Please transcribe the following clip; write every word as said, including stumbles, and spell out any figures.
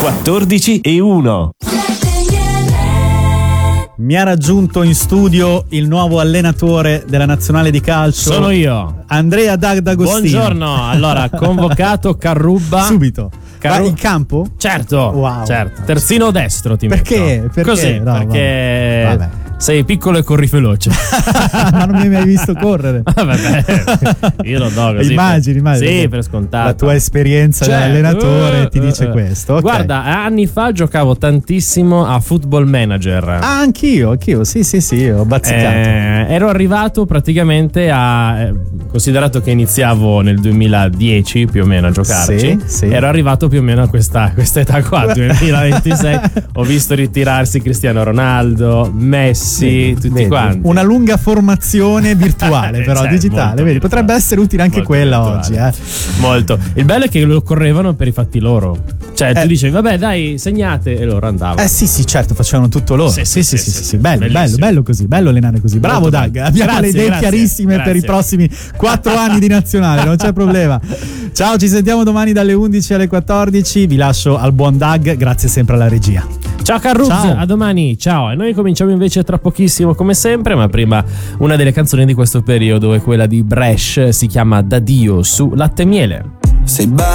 quattordici e uno. Mi ha raggiunto in studio il nuovo allenatore della nazionale di calcio. Sono io, Andrea Dag D'Agostino. Buongiorno. Allora, convocato Carrubba. Subito. Carru- Va in campo? Certo, Wow. certo. Terzino destro ti Perché? metto. Perché? Così, No, perché vabbè. sei piccolo e corri veloce. Ma non mi hai mai visto correre. Vabbè, io lo do così. Immagini, immagini. Sì, per scontato. La tua esperienza Cioè, da allenatore uh, ti dice uh, questo. Okay. Guarda, anni fa giocavo tantissimo a Football Manager. Ah, anch'io, anch'io. Sì, sì, sì, ho bazzicato. Eh, ero arrivato praticamente a eh, considerato che iniziavo nel duemiladieci più o meno a giocarci. Sì, sì. Ero arrivato più o meno a questa, questa età qua, duemilaventisei. Ho visto ritirarsi Cristiano Ronaldo, Messi, Vedi, tutti vedi. quanti. Una lunga formazione virtuale, però Cioè, digitale. molto Vedi, virtuale. potrebbe essere utile anche Molto quella virtuale. oggi. Eh. Molto. Il bello è che lo correvano per i fatti loro. Cioè, tu Eh. dicevi, vabbè, dai, segnate, e loro andavano. Eh sì, sì, certo, facevano tutto loro. Sì, Sì, sì, sì, sì, sì, sì, sì, sì. Bello, bello, bellissimo. bello così, bello allenare così. Bravo Molto Dag, bello. abbiamo Grazie, le idee grazie, chiarissime grazie. per i prossimi quattro anni di nazionale, non c'è problema. Ciao, ci sentiamo domani dalle undici alle quattordici. Vi lascio al buon Dag, grazie sempre alla regia. Ciao Carruz, Ciao. a domani, ciao. E noi cominciamo invece tra pochissimo come sempre, ma prima una delle canzoni di questo periodo è quella di Bresh, si chiama Da Dio su Latte e Miele. Sei